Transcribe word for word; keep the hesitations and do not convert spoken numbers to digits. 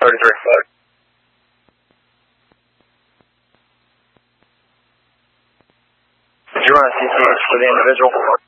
thirty-three. Did you run a C C for the individual?